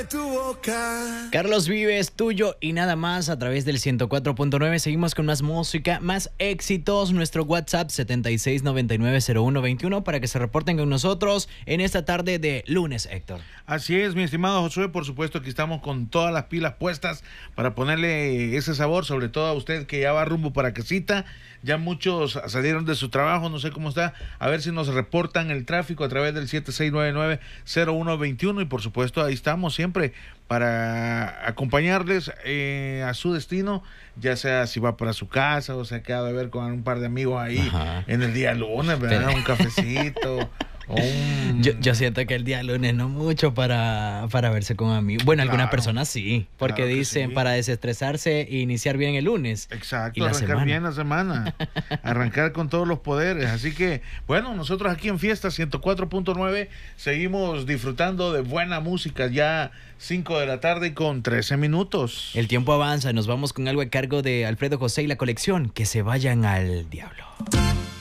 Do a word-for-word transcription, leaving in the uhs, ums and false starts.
tu boca. Carlos Vives, tuyo y nada más a través del ciento cuatro punto nueve. Seguimos con más música, más éxitos. Nuestro WhatsApp setenta y seis noventa y nueve cero uno veintiuno para que se reporten con nosotros en esta tarde de lunes, Héctor. Así es, mi estimado Josué, por supuesto que estamos con todas las pilas puestas para ponerle ese sabor, sobre todo a usted que ya va rumbo para casita. Ya muchos salieron de su trabajo, no sé cómo está, a ver si nos reportan el tráfico a través del siete seis nueve nueve cero uno veintiuno y por supuesto ahí estamos siempre para acompañarles eh, a su destino, ya sea si va para su casa o se ha quedado a ver con un par de amigos ahí. Ajá. En el día lunes, ¿verdad? Pero... un cafecito. Un... Yo, yo siento que el día lunes no mucho para, para verse con amigos. Bueno, claro, algunas personas sí, porque claro dicen sí. Para desestresarse e iniciar bien el lunes. Exacto, arrancar semana. bien la semana, arrancar con todos los poderes. Así que, bueno, nosotros aquí en Fiesta ciento cuatro punto nueve seguimos disfrutando de buena música, ya cinco de la tarde con trece minutos. El tiempo avanza, nos vamos con algo a cargo de Alfredo José y la colección, Que se vayan al diablo.